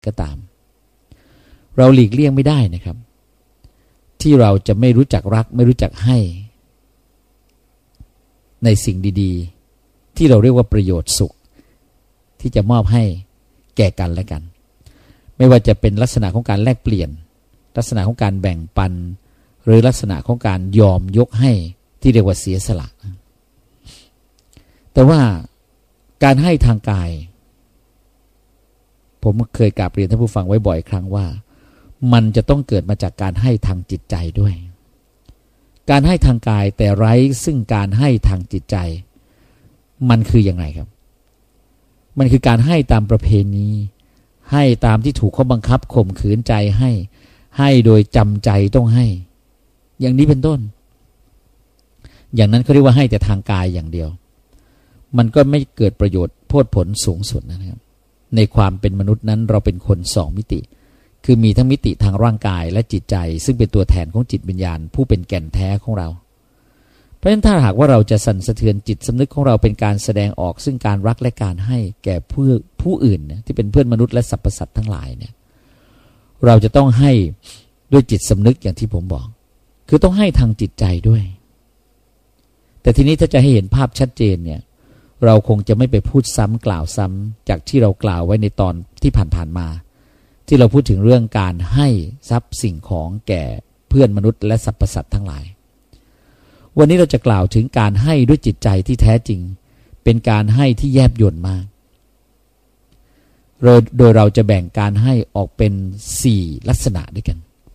ก็ตามเราหลีกเลี่ยงไม่ได้นะครับที่เราจะไม่รู้จักรักไม่รู้จักให้ในสิ่งดีๆที่เราเรียกว่าประโยชน์สุขที่จะมอบให้แก่กันและกันไม่ว่าจะเป็นลักษณะของการแลกเปลี่ยนลักษณะของการแบ่งปันหรือลักษณะของการยอมยกให้ที่เรียกว่าเสียสละแต่ว่าการให้ทางกายผมเคยกราบเรียนท่านผู้ฟังไว้บ่อยครั้งว่ามันจะต้องเกิดมาจากการให้ทางจิตใจด้วยการให้ทางกายแต่ไร้ซึ่งการให้ทางจิตใจมันคืออย่างไรครับมันคือการให้ตามประเพณีให้ตามที่ถูกเขาบังคับข่มขืนใจให้โดยจำใจต้องให้อย่างนี้เป็นต้นอย่างนั้นเขาเรียกว่าให้แต่ทางกายอย่างเดียวมันก็ไม่เกิดประโยชน์โพดผลสูงสุดนะครับในความเป็นมนุษย์นั้นเราเป็นคนสองมิติคือมีทั้งมิติทางร่างกายและจิตใจซึ่งเป็นตัวแทนของจิตวิญญาณผู้เป็นแก่นแท้ของเราเพราะฉะนั้นถ้าหากว่าเราจะสั่นสะเทือนจิตสำนึกของเราเป็นการแสดงออกซึ่งการรักและการให้แก่ผู้อื่นที่เป็นเพื่อนมนุษย์และสรรพสัตว์ทั้งหลายเนี่ยเราจะต้องให้ด้วยจิตสำนึกอย่างที่ผมบอกคือต้องให้ทางจิตใจด้วยแต่ทีนี้ถ้าจะให้เห็นภาพชัดเจนเนี่ยเราคงจะไม่ไปพูดซ้ำกล่าวซ้ำจากที่เรากล่าวไว้ในตอนที่ผ่านๆมาที่เราพูดถึงเรื่องการให้ทรัพย์สิ่งของแก่เพื่อนมนุษย์และสรรพสัตว์ทั้งหลายวันนี้เราจะกล่าวถึงการให้ด้วยจิตใจที่แท้จริงเป็นการให้ที่แยบยลมากโดยเราจะแบ่งการให้ออกเป็น4ลักษณะด้วยกัน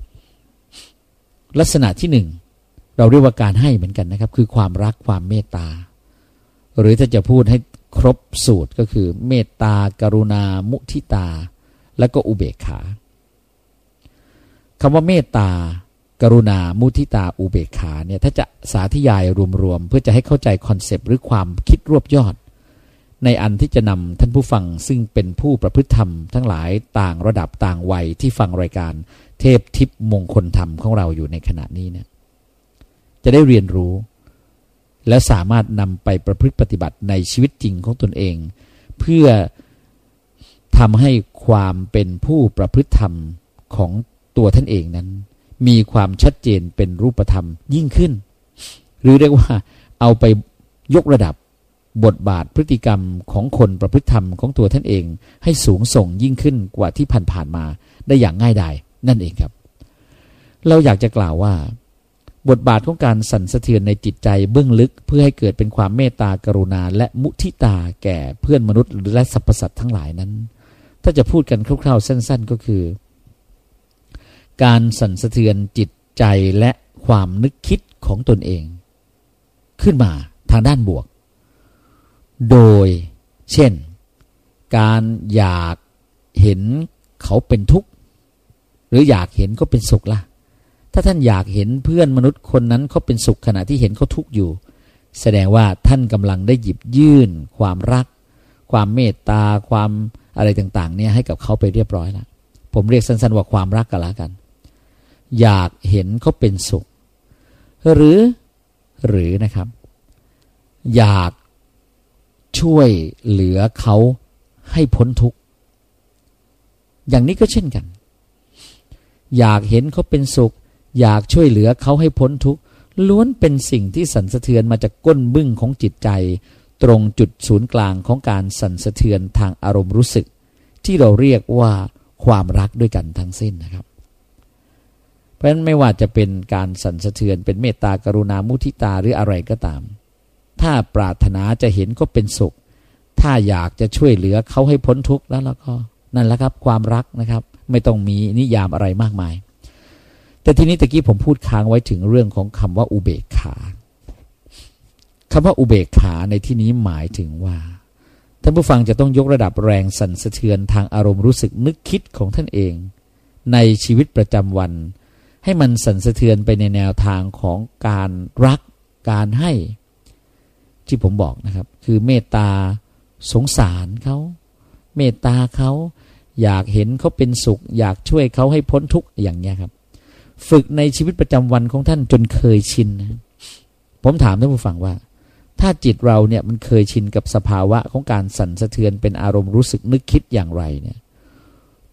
ลักษณะที่1เราเรียกว่าการให้เหมือนกันนะครับคือความรักความเมตตาหรือถ้าจะพูดให้ครบสูตรก็คือเมตตากรุณามุทิตาและก็อุเบกขาคำว่าเมตตากรุณามุทิตาอุเบกขาเนี่ยถ้าจะสาธยายรวมๆเพื่อจะให้เข้าใจคอนเซปต์หรือความคิดรวบยอดในอันที่จะนำท่านผู้ฟังซึ่งเป็นผู้ประพฤติธรรมทั้งหลายต่างระดับต่างวัยที่ฟังรายการเทพทิพย์มงคลธรรมของเราอยู่ในขณะนี้เนี่ยจะได้เรียนรู้และสามารถนำไปประพฤติปฏิบัติในชีวิตจริงของตนเองเพื่อทำให้ความเป็นผู้ประพฤติธรรมของตัวท่านเองนั้นมีความชัดเจนเป็นรูปธรรมยิ่งขึ้นหรือเรียกว่าเอาไปยกระดับบทบาทพฤติกรรมของคนประพฤติธรรมของตัวท่านเองให้สูงส่งยิ่งขึ้นกว่าที่ผ่านๆมาได้อย่างง่ายดายนั่นเองครับเราอยากจะกล่าวว่าบทบาทของการสั่นสะเทือนในจิตใจเบื้องลึกเพื่อให้เกิดเป็นความเมตตากรุณาและมุทิตาแก่เพื่อนมนุษย์และสรรพสัตว์ทั้งหลายนั้นถ้าจะพูดกันคร่าวๆสั้นๆก็คือการสั่นสะเทือนจิตใจและความนึกคิดของตนเองขึ้นมาทางด้านบวกโดยเช่นการอยากเห็นเขาเป็นทุกข์หรืออยากเห็นเขาเป็นสุขล่ะถ้าท่านอยากเห็นเพื่อนมนุษย์คนนั้นเขาเป็นสุขขณะที่เห็นเขาทุกข์อยู่แสดงว่าท่านกำลังได้หยิบยื่นความรักความเมตตาความอะไรต่างๆเนี่ยให้กับเขาไปเรียบร้อยแล้วผมเรียกสั้นๆว่าความรักกันละกันอยากเห็นเขาเป็นสุขหรือนะครับอยากช่วยเหลือเขาให้พ้นทุกข์อย่างนี้ก็เช่นกันอยากเห็นเขาเป็นสุขอยากช่วยเหลือเขาให้พ้นทุกข์ล้วนเป็นสิ่งที่สั่นสะเทือนมาจากก้นบึ้งของจิตใจตรงจุดศูนย์กลางของการสั่นสะเทือนทางอารมณ์รู้สึกที่เราเรียกว่าความรักด้วยกันทั้งสิ้นนะครับเพราะฉะนั้นไม่ว่าจะเป็นการสั่นสะเทือนเป็นเมตตากรุณามุทิตาหรืออะไรก็ตามถ้าปรารถนาจะเห็นเขาเป็นสุขถ้าอยากจะช่วยเหลือเขาให้พ้นทุกข์แล้วก็นั่นแหละครับความรักนะครับไม่ต้องมีนิยามอะไรมากมายแต่ทีนี้ตะกี้ผมพูดค้างไว้ถึงเรื่องของคำว่าอุเบกขาคำว่าอุเบกขาในที่นี้หมายถึงว่าท่านผู้ฟังจะต้องยกระดับแรงสั่นสะเทือนทางอารมณ์รู้สึกนึกคิดของท่านเองในชีวิตประจำวันให้มันสั่นสะเทือนไปในแนวทางของการรักการให้ที่ผมบอกนะครับคือเมตตาสงสารเขาเมตตาเขาอยากเห็นเขาเป็นสุขอยากช่วยเขาให้พ้นทุกข์อย่างนี้ครับฝึกในชีวิตประจำวันของท่านจนเคยชินนะผมถามท่านผู้ฟังว่าถ้าจิตเราเนี่ยมันเคยชินกับสภาวะของการสั่นสะเทือนเป็นอารมณ์รู้สึกนึกคิดอย่างไรเนี่ย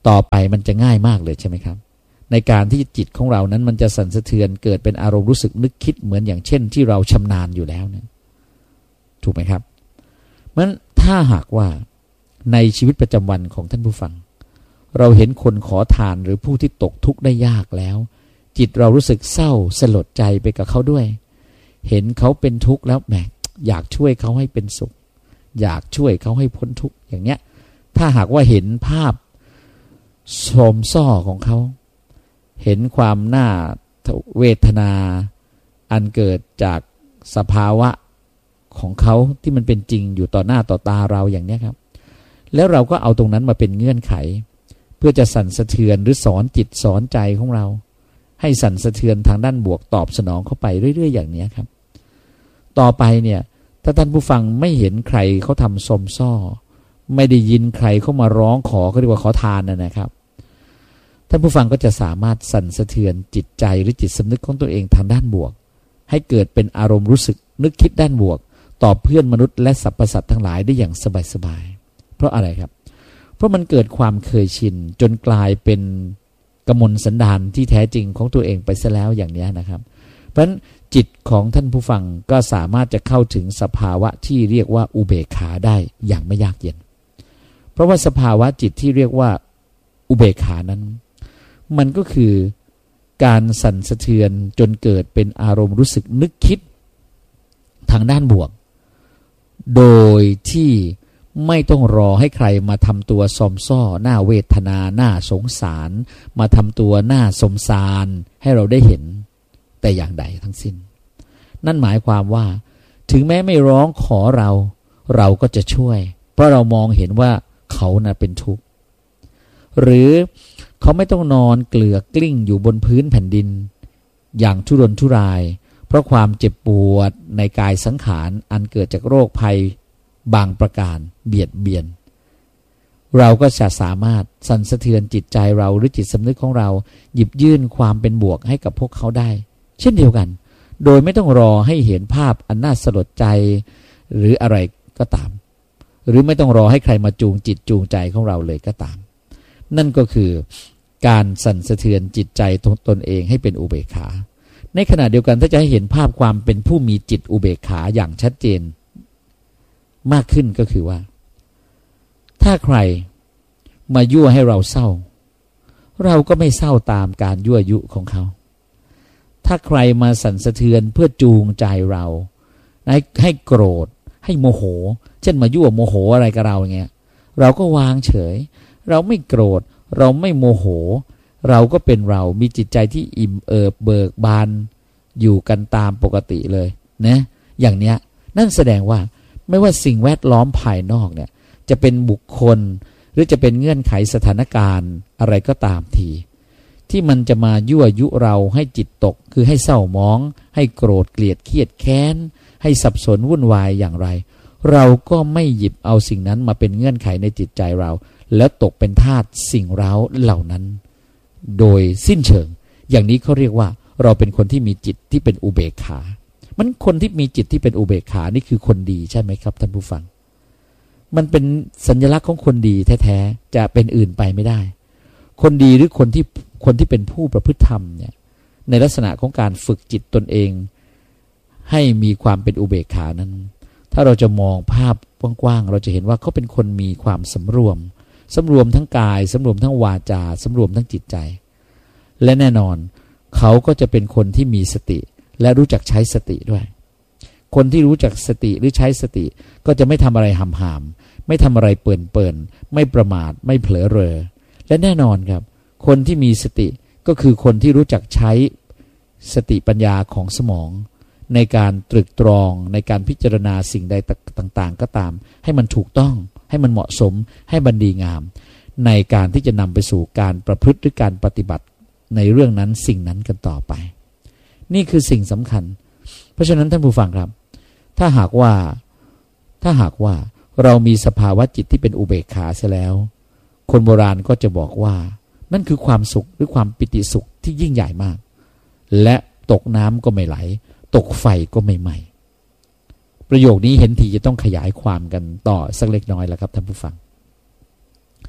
ต่อไปมันจะง่ายมากเลยใช่ไหมครับในการที่จิตของเรานั้นมันจะสั่นสะเทือนเกิดเป็นอารมณ์รู้สึกนึกคิดเหมือนอย่างเช่นที่เราชำนาญอยู่แล้วนะถูกไหมครับเพราะฉะนั้นถ้าหากว่าในชีวิตประจำวันของท่านผู้ฟังเราเห็นคนขอทานหรือผู้ที่ตกทุกข์ได้ยากแล้วจิตเรารู้สึกเศร้าสลดใจไปกับเขาด้วยเห็นเขาเป็นทุกข์แล้วแหมอยากช่วยเขาให้เป็นสุขอยากช่วยเขาให้พ้นทุกข์อย่างเนี้ยถ้าหากว่าเห็นภาพโสมซ้อของเขาเห็นความน่าเวทนาอันเกิดจากสภาวะของเขาที่มันเป็นจริงอยู่ต่อหน้าต่อตาเราอย่างนี้ครับแล้วเราก็เอาตรงนั้นมาเป็นเงื่อนไขเพื่อจะสั่นสะเทือนหรือสอนจิตสอนใจของเราให้สั่นสะเทือนทางด้านบวกตอบสนองเข้าไปเรื่อยๆอย่างนี้ครับต่อไปเนี่ยถ้าท่านผู้ฟังไม่เห็นใครเขาทำสมซ้อไม่ได้ยินใครเข้ามาร้องขอเขาเรียกว่าขอทานนะครับท่านผู้ฟังก็จะสามารถสั่นสะเทือนจิตใจหรือจิตสำนึกของตัวเองทางด้านบวกให้เกิดเป็นอารมณ์รู้สึกนึกคิดด้านบวกต่อเพื่อนมนุษย์และสรรพสัตว์ทั้งหลายได้อย่างสบายๆเพราะอะไรครับเพราะมันเกิดความเคยชินจนกลายเป็นกมลสันดานที่แท้จริงของตัวเองไปซะแล้วอย่างนี้นะครับเพราะฉะนั้นจิตของท่านผู้ฟังก็สามารถจะเข้าถึงสภาวะที่เรียกว่าอุเบกขาได้อย่างไม่ยากเย็นเพราะว่าสภาวะจิตที่เรียกว่าอุเบกขานั้นมันก็คือการสั่นสะเทือนจนเกิดเป็นอารมณ์รู้สึกนึกคิดทางด้านบวกโดยที่ไม่ต้องรอให้ใครมาทำตัวซอมซ้อหน้าเวทนาหน้าสงสารมาทำตัวหน้าสมสารให้เราได้เห็นแต่อย่างใดทั้งสิ้นนั่นหมายความว่าถึงแม้ไม่ร้องขอเราก็จะช่วยเพราะเรามองเห็นว่าเขาน่ะเป็นทุกข์หรือเขาไม่ต้องนอนเกลือกลิ้งอยู่บนพื้นแผ่นดินอย่างทุรนทุรายเพราะความเจ็บปวดในกายสังขารอันเกิดจากโรคภัยบางประการเบียดเบียนเราก็จะสามารถสั่นสะเทือนจิตใจเราหรือจิตสำนึกของเราหยิบยื่นความเป็นบวกให้กับพวกเขาได้เช่นเดียวกันโดยไม่ต้องรอให้เห็นภาพอันน่าสลดใจหรืออะไรก็ตามหรือไม่ต้องรอให้ใครมาจูงจิตจูงใจของเราเลยก็ตามนั่นก็คือการสั่นสะเทือนจิตใจตนเองให้เป็นอุเบกขาในขณะเดียวกันถ้าจะให้เห็นภาพความเป็นผู้มีจิตอุเบกขาอย่างชัดเจนมากขึ้นก็คือว่าถ้าใครมายั่วให้เราเศร้าเราก็ไม่เศร้าตามการยั่วยุของเขาถ้าใครมาสั่นสะเทือนเพื่อจูงใจเราให้โกรธให้โมโหเช่นมายั่วโมโหอะไรกับเราอย่างเงี้ยเราก็วางเฉยเราไม่โกรธเราไม่โมโหเราก็เป็นเรามีจิตใจที่อิ่มเอิบเบิกบานอยู่กันตามปกติเลยนะอย่างเนี้ยนั่นแสดงว่าไม่ว่าสิ่งแวดล้อมภายนอกเนี่ยจะเป็นบุคคลหรือจะเป็นเงื่อนไขสถานการณ์อะไรก็ตามทีที่มันจะมายั่วยุเราให้จิตตกคือให้เศร้าหมองให้โกรธเกลียดเครียดแค้นให้สับสนวุ่นวายอย่างไรเราก็ไม่หยิบเอาสิ่งนั้นมาเป็นเงื่อนไขในจิตใจเราแล้วตกเป็นทาสสิ่งเร้าเหล่านั้นโดยสิ้นเชิงอย่างนี้เขาเรียกว่าเราเป็นคนที่มีจิตที่เป็นอุเบกขามันคนที่มีจิตที่เป็นอุเบกขานี่คือคนดีใช่ไหมครับท่านผู้ฟังมันเป็นสัญลักษณ์ของคนดีแท้ๆจะเป็นอื่นไปไม่ได้คนดีหรือคนที่เป็นผู้ประพฤติธรรมเนี่ยในลักษณะของการฝึกจิตตนเองให้มีความเป็นอุเบกขานั้นถ้าเราจะมองภาพกว้างๆเราจะเห็นว่าเขาเป็นคนมีความสำรวมทั้งกายสำรวมทั้งวาจาสำรวมทั้งจิตใจและแน่นอนเขาก็จะเป็นคนที่มีสติและรู้จักใช้สติด้วยคนที่รู้จักสติหรือใช้สติก็จะไม่ทำอะไรหำๆไม่ทำอะไรเปิ่นไม่ประมาทไม่เผลอเรอและแน่นอนครับคนที่มีสติก็คือคนที่รู้จักใช้สติปัญญาของสมองในการตรึกตรองในการพิจารณาสิ่งใดต่างๆก็ตามให้มันถูกต้องให้มันเหมาะสมให้มันดีงามในการที่จะนำไปสู่การประพฤติหรือการปฏิบัติในเรื่องนั้นสิ่งนั้นกันต่อไปนี่คือสิ่งสำคัญเพราะฉะนั้นท่านผู้ฟังครับถ้าหากว่าเรามีสภาวะจิตที่เป็นอุเบกขาเสียแล้วคนโบราณก็จะบอกว่านั่นคือความสุขหรือความปิติสุขที่ยิ่งใหญ่มากและตกน้ำก็ไม่ไหลตกไฟก็ไม่ไหม้ประโยคนี้เห็นทีจะต้องขยายความกันต่อสักเล็กน้อยแล้วครับท่านผู้ฟัง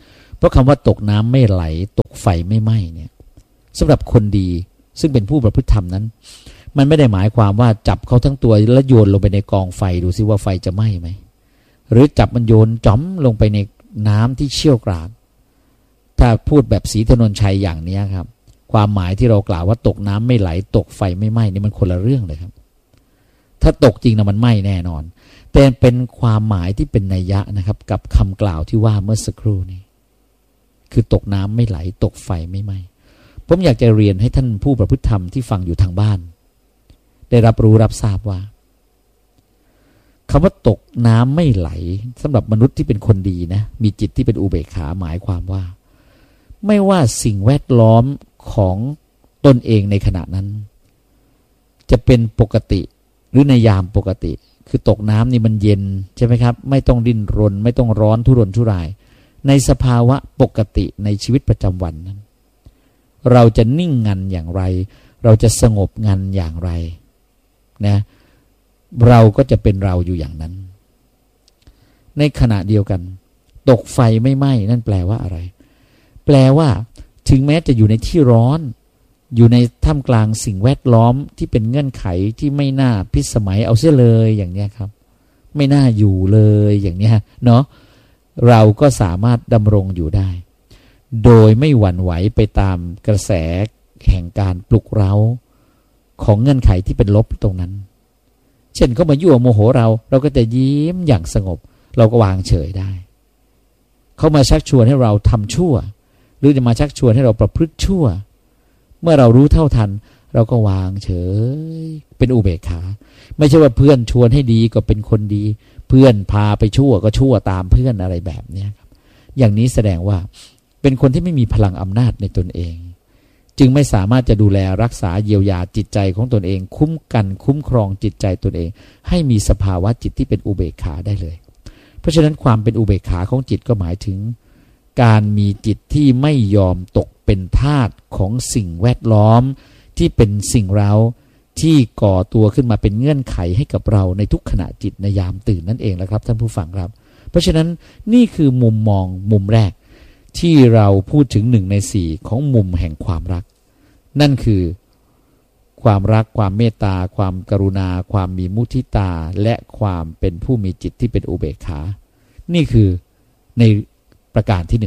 เพราะคำว่าตกน้ำไม่ไหลตกไฟไม่ไหม้เนี่ยสำหรับคนดีซึ่งเป็นผู้ประพฤติธรรมนั้นมันไม่ได้หมายความว่าจับเขาทั้งตัวแล้วโยนลงไปในกองไฟดูซิว่าไฟจะไหม้ไหมหรือจับมันโยนจ๋อมลงไปในน้ำที่เชี่ยวกรากถ้าพูดแบบศรีถนนชัยอย่างนี้ครับความหมายที่เรากล่าวว่าตกน้ำไม่ไหลตกไฟไม่ไหม้นี่มันคนละเรื่องเลยครับถ้าตกจริงนะมันไหม้แน่นอนแต่เป็นความหมายที่เป็นนัยยะนะครับกับคำกล่าวที่ว่าเมื่อสักครู่นี้คือตกน้ำไม่ไหลตกไฟไม่ไหม้ผมอยากจะเรียนให้ท่านผู้ประพฤติธรรมที่ฟังอยู่ทางบ้านได้รับรู้รับทราบว่าคำว่าตกน้ำไม่ไหลสำหรับมนุษย์ที่เป็นคนดีนะมีจิตที่เป็นอุเบกขาหมายความว่าไม่ว่าสิ่งแวดล้อมของตนเองในขณะนั้นจะเป็นปกติหรือในยามปกติคือตกน้ำนี่มันเย็นใช่ไหมครับไม่ต้องดิ้นรนไม่ต้องร้อนทุรนทุรายในสภาวะปกติในชีวิตประจำวันนั้นเราจะนิ่งงันอย่างไรเราจะสงบงันอย่างไรนะเราก็จะเป็นเราอยู่อย่างนั้นในขณะเดียวกันตกไฟไม่ไหม้นั่นแปลว่าอะไรแปลว่าถึงแม้จะอยู่ในที่ร้อนอยู่ในท่ามกลางสิ่งแวดล้อมที่เป็นเงื่อนไขที่ไม่น่าพิสมัยเอาเสียเลยอย่างนี้ครับไม่น่าอยู่เลยอย่างนี้เนาะเราก็สามารถดำรงอยู่ได้โดยไม่หวั่นไหวไปตามกระแสแห่งการปลุกเร้าของเงื่อนไขที่เป็นลบตรงนั้นเช่นเขามายั่วโมโหเราก็จะยิ้มอย่างสงบเราก็วางเฉยได้เขามาชักชวนให้เราทำชั่วหรือจะมาชักชวนให้เราประพฤติชั่วเมื่อเรารู้เท่าทันเราก็วางเฉยเป็นอุเบกขาไม่ใช่ว่าเพื่อนชวนให้ดีก็เป็นคนดีเพื่อนพาไปชั่วก็ชั่วตามเพื่อนอะไรแบบนี้ครับอย่างนี้แสดงว่าเป็นคนที่ไม่มีพลังอำนาจในตนเองจึงไม่สามารถจะดูแลรักษาเยียวยาจิตใจของตนเองคุ้มกันคุ้มครองจิตใจตนเองให้มีสภาวะจิตที่เป็นอุเบกขาได้เลยเพราะฉะนั้นความเป็นอุเบกขาของจิตก็หมายถึงการมีจิตที่ไม่ยอมตกเป็นทาสของสิ่งแวดล้อมที่เป็นสิ่งเร้าที่ก่อตัวขึ้นมาเป็นเงื่อนไขให้กับเราในทุกขณะจิตในยามตื่นนั่นเองแหละครับท่านผู้ฟังครับเพราะฉะนั้นนี่คือมุมมองมุมแรกที่เราพูดถึง1 ใน 4ของมุมแห่งความรักนั่นคือความรักความเมตตาความกรุณาความมีมุทิตาและความเป็นผู้มีจิตที่เป็นอุเบกขานี่คือในประการที่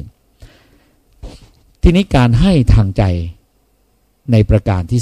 1ทีนี้การให้ทางใจในประการที่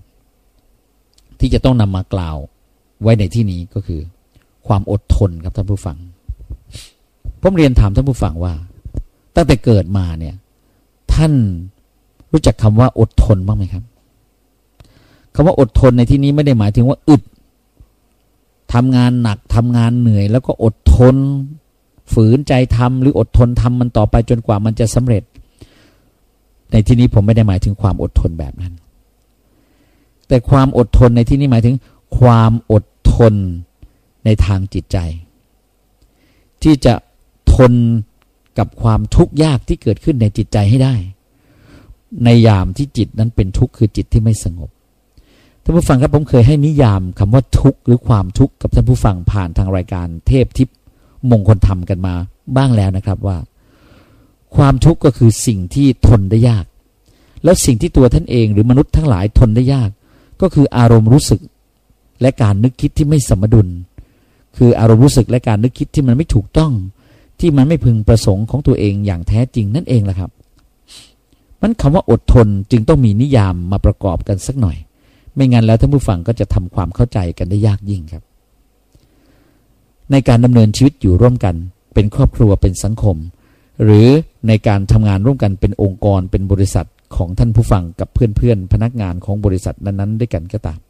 2ที่จะต้องนำมากล่าวไว้ในที่นี้ก็คือความอดทนครับท่านผู้ฟังผมเรียนถามท่านผู้ฟังว่าตั้งแต่เกิดมาเนี่ยท่านรู้จักคำว่าอดทนบ้างไหมครับคำว่าอดทนในที่นี้ไม่ได้หมายถึงว่าอึดทำงานหนักทำงานเหนื่อยแล้วก็อดทนฝืนใจทำหรืออดทนทำมันต่อไปจนกว่ามันจะสำเร็จในที่นี้ผมไม่ได้หมายถึงความอดทนแบบนั้นแต่ความอดทนในที่นี้หมายถึงความอดทนในทางจิตใจที่จะทนกับความทุกข์ยากที่เกิดขึ้นในจิตใจให้ได้ในยามที่จิตนั้นเป็นทุกข์คือจิตที่ไม่สงบท่านผู้ฟังครับผมเคยให้นิยามคำว่าทุกข์หรือความทุกข์กับท่านผู้ฟังผ่านทางรายการเทพทิพย์มงคลธรรมกันมาบ้างแล้วนะครับว่าความทุกข์ก็คือสิ่งที่ทนได้ยากแล้วสิ่งที่ตัวท่านเองหรือมนุษย์ทั้งหลายทนได้ยากก็คืออารมณ์รู้สึกและการนึกคิดที่ไม่สมดุลคืออารมณ์รู้สึกและการนึกคิดที่มันไม่ถูกต้องที่มันไม่พึงประสงค์ของตัวเองอย่างแท้จริงนั่นเองแหละครับมันคำว่าอดทนจึงต้องมีนิยามมาประกอบกันสักหน่อยไม่งั้นแล้วท่านผู้ฟังก็จะทำความเข้าใจกันได้ยากยิ่งครับในการดำเนินชีวิตอยู่ร่วมกันเป็นครอบครัวเป็นสังคมหรือในการทำงานร่วมกันเป็นองค์กรเป็นบริษัทของท่านผู้ฟังกับเพื่อนๆพนักงานของบริษัทนั้นๆด้วยกันก็ตาม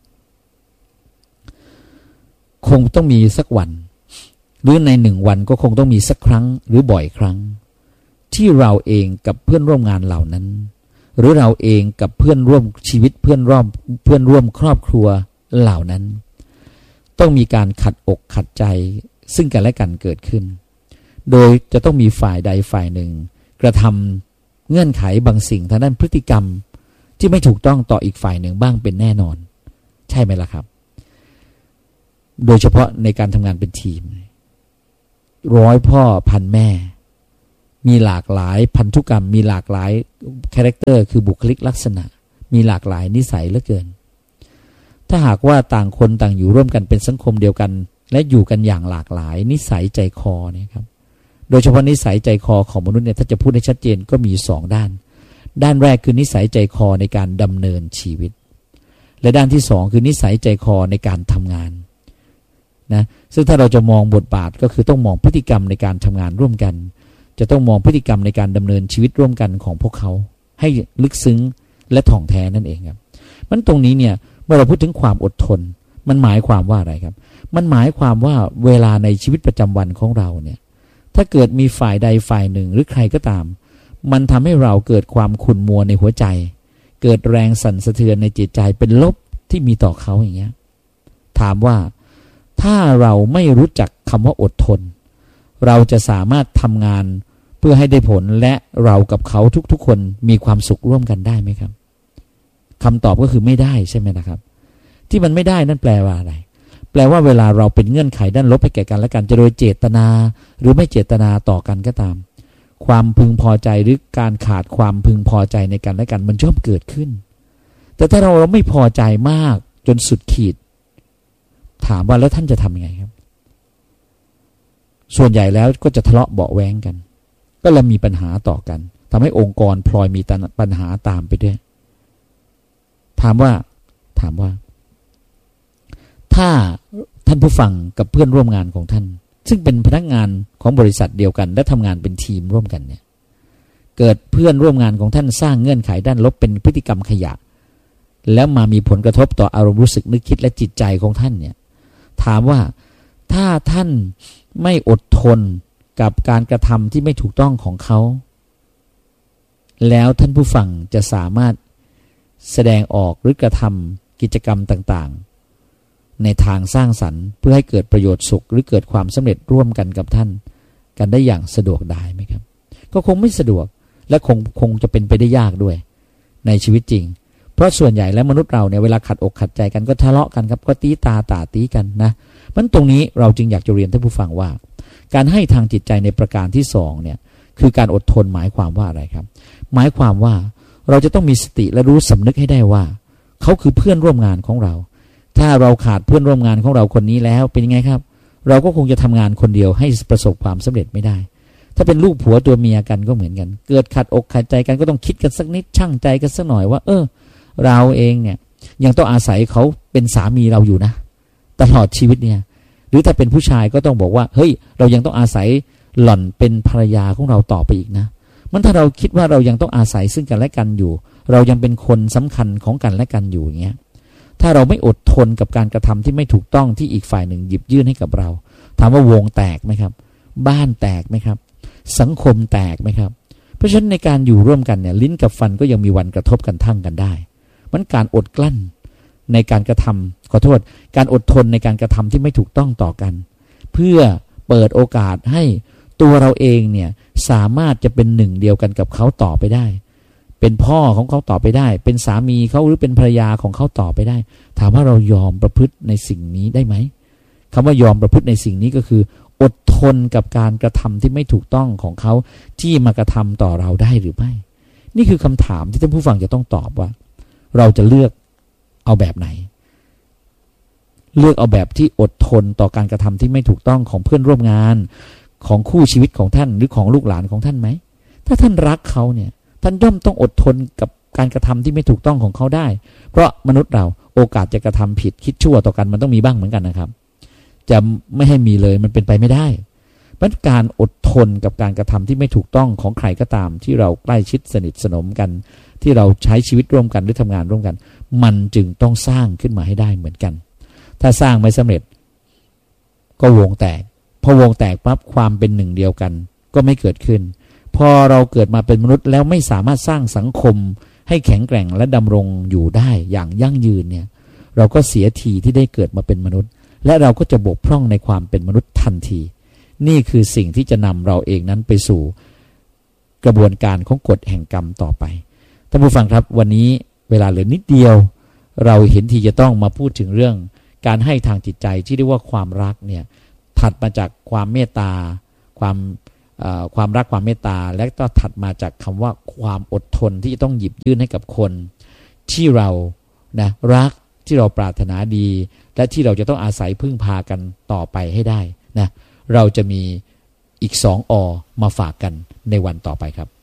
คงต้องมีสักวันหรือใน1 วันก็คงต้องมีสักครั้งหรือบ่อยครั้งที่เราเองกับเพื่อนร่วมงานเหล่านั้นหรือเราเองกับเพื่อนร่วมชีวิตเพื่อนร่วมครอบครัวเหล่านั้นต้องมีการขัดอกขัดใจซึ่งกันและกันเกิดขึ้นโดยจะต้องมีฝ่ายใดฝ่ายหนึ่งกระทำเงื่อนไขบางสิ่งทางด้านพฤติกรรมที่ไม่ถูกต้องต่ออีกฝ่ายหนึ่งบ้างเป็นแน่นอนใช่ไหมล่ะครับโดยเฉพาะในการทำงานเป็นทีม100 พ่อพันแม่มีหลากหลายพันธุกรรมมีหลากหลายคาแรคเตอร์คือบุคลิกลักษณะมีหลากหลายนิสัยเหลือเกินถ้าหากว่าต่างคนต่างอยู่ร่วมกันเป็นสังคมเดียวกันและอยู่กันอย่างหลากหลายนิสัยใจคอเนี่ยครับโดยเฉพาะนิสัยใจคอของมนุษย์เนี่ยถ้าจะพูดให้ชัดเจนก็มี2ด้านด้านแรกคือนิสัยใจคอในการดำเนินชีวิตและด้านที่2คือนิสัยใจคอในการทำงานนะซึ่งถ้าเราจะมองบทบาทก็คือต้องมองพฤติกรรมในการทำงานร่วมกันจะต้องมองพฤติกรรมในการดำเนินชีวิตร่วมกันของพวกเขาให้ลึกซึ้งและถ่องแท้นั่นเองครับมันตรงนี้เนี่ยเมื่อเราพูดถึงความอดทนมันหมายความว่าอะไรครับมันหมายความว่าเวลาในชีวิตประจำวันของเราเนี่ยถ้าเกิดมีฝ่ายใดฝ่ายหนึ่งหรือใครก็ตามมันทำให้เราเกิดความขุ่นมัวในหัวใจเกิดแรงสั่นสะเทือนในจิตใจเป็นลบที่มีต่อเขาอย่างเงี้ยถามว่าถ้าเราไม่รู้จักคำว่าอดทนเราจะสามารถทำงานเพื่อให้ได้ผลและเรากับเขาทุกๆคนมีความสุขร่วมกันได้ไหมครับคำตอบก็คือไม่ได้ใช่ไหมนะครับที่มันไม่ได้นั่นแปลว่าอะไรแปลว่าเวลาเราเป็นเงื่อนไขด้านลบให้แก่กันและกันจะโดยเจตนาหรือไม่เจตนาต่อกันก็ตามความพึงพอใจหรือการขาดความพึงพอใจในกันและกันมันย่อมเกิดขึ้นแต่ถ้าเราไม่พอใจมากจนสุดขีดถามว่าแล้วท่านจะทำยังไงครับส่วนใหญ่แล้วก็จะทะเลาะเบาะแว้งกันก็เลยมีปัญหาต่อกันทำให้องค์กรพลอยมีปัญหาตามไปด้วยถามว่าถ้าท่านผู้ฟังกับเพื่อนร่วมงานของท่านซึ่งเป็นพนักงานของบริษัทเดียวกันและทำงานเป็นทีมร่วมกันเนี่ยเกิดเพื่อนร่วมงานของท่านสร้างเงื่อนไขด้านลบเป็นพฤติกรรมขยะแล้วมามีผลกระทบต่ออารมณ์รู้สึกนึกคิดและจิตใจของท่านเนี่ยถามว่าถ้าท่านไม่อดทนกับการกระทำที่ไม่ถูกต้องของเขาแล้วท่านผู้ฟังจะสามารถแสดงออกหรือกระทำกิจกรรมต่างๆในทางสร้างสรรค์เพื่อให้เกิดประโยชน์สุขหรือเกิดความสำเร็จร่วมกันกับท่านกันได้อย่างสะดวกได้ไหมครับก็คงไม่สะดวกและคงจะเป็นไปได้ยากด้วยในชีวิตจริงเพราะส่วนใหญ่แล้วมนุษย์เราเนี่ยเวลาขัดอกขัดใจกันก็ทะเลาะกันครับก็ตีตาตีกันนะมันตรงนี้เราจึงอยากจะเรียนท่านผู้ฟังว่าการให้ทางจิตใจในประการที่2เนี่ยคือการอดทนหมายความว่าอะไรครับหมายความว่าเราจะต้องมีสติและรู้สำนึกให้ได้ว่าเขาคือเพื่อนร่วมงานของเราถ้าเราขาดเพื่อนร่วมงานของเราคนนี้แล้วเป็นยังไงครับเราก็คงจะทำงานคนเดียวให้ประสบความสำเร็จไม่ได้ถ้าเป็นลูกผัวตัวเมียกันก็เหมือนกันเกิดขัดอกขัดใจกันก็ต้องคิดกันสักนิดชั่งใจกันสักหน่อยว่าเราเองเนี่ยยังต้องอาศัยเขาเป็นสามีเราอยู่นะตลอดชีวิตเนี่ยหรือถ้าเป็นผู้ชายก็ต้องบอกว่าเฮ้ยเรายังต้องอาศัยหล่อนเป็นภรรยาของเราต่อไปอีกนะมันถ้าเราคิดว่าเรายังต้องอาศัยซึ่งกันและกันอยู่เรายังเป็นคนสำคัญของกันและกันอยู่อย่างเงี้ยถ้าเราไม่อดทนกับการกระทำที่ไม่ถูกต้องที่อีกฝ่ายหนึ่งหยิบยื่นให้กับเราถามว่าวงแตกไหมครับบ้านแตกไหมครับสังคมแตกไหมครับเพราะฉะนั้นในการอยู่ร่วมกันเนี่ยลิ้นกับฟันก็ยังมีวันกระทบกันทั่งกันได้มันการอดกลั้นในการกระทำการอดทนในการกระทำที่ไม่ถูกต้องต่อกันเพื่อเปิดโอกาสให้ตัวเราเองเนี่ยสามารถจะเป็นหนึ่งเดียวกันกับเขาต่อไปได้เป็นพ่อของเขาต่อไปได้เป็นสามีเขาหรือเป็นภรรยาของเขาต่อไปได้ถามว่าเรายอมประพฤติในสิ่งนี้ได้ไหมคำว่ายอมประพฤติในสิ่งนี้ก็คืออดทนกับการกระทำที่ไม่ถูกต้องของเขาที่มากระทำต่อเราได้หรือไม่นี่คือคำถามที่ท่านผู้ฟังจะต้องตอบว่าเราจะเลือกเอาแบบไหนเลือกเอาแบบที่อดทนต่อการกระทำที่ไม่ถูกต้องของเพื่อนร่วมงานของคู่ชีวิตของท่านหรือของลูกหลานของท่านไหมถ้าท่านรักเขาเนี่ยท่านย่อมต้องอดทนกับการกระทำที่ไม่ถูกต้องของเขาได้เพราะมนุษย์เราโอกาสจะกระทำผิดคิดชั่วต่อกันมันต้องมีบ้างเหมือนกันนะครับจะไม่ให้มีเลยมันเป็นไปไม่ได้เพราะการอดทนกับการกระทำที่ไม่ถูกต้องของใครก็ตามที่เราใกล้ชิดสนิทสนมกันที่เราใช้ชีวิตร่วมกันหรือทำงานร่วมกันมันจึงต้องสร้างขึ้นมาให้ได้เหมือนกันถ้าสร้างไม่สำเร็จก็วงแตกพอวงแตกปั๊บความเป็นหนึ่งเดียวกันก็ไม่เกิดขึ้นพอเราเกิดมาเป็นมนุษย์แล้วไม่สามารถสร้างสังคมให้แข็งแกร่งและดำรงอยู่ได้อย่างยั่งยืนเนี่ยเราก็เสียทีที่ได้เกิดมาเป็นมนุษย์และเราก็จะบกพร่องในความเป็นมนุษย์ทันทีนี่คือสิ่งที่จะนำเราเองนั้นไปสู่กระบวนการของกฎแห่งกรรมต่อไปท่านผู้ฟังครับวันนี้เวลาเหลือนิดเดียวเราเห็นทีจะต้องมาพูดถึงเรื่องการให้ทางจิตใจที่เรียกว่าความรักเนี่ยถัดมาจากความเมตตาความความรักความเมตตาและก็ถัดมาจากคำว่าความอดทนที่จะต้องหยิบยื่นให้กับคนที่เรานะรักที่เราปรารถนาดีและที่เราจะต้องอาศัยพึ่งพากันต่อไปให้ได้นะเราจะมีอีก2 อมาฝากกันในวันต่อไปครับ